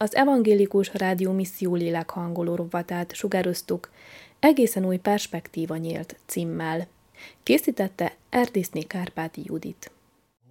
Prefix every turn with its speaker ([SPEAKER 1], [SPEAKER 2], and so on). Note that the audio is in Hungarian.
[SPEAKER 1] Az Evangélikus Rádió Misszió lélekhangoló rovatát sugároztuk Egészen új perspektíva nyílt címmel. Készítette Erdészné Kárpáti Judit.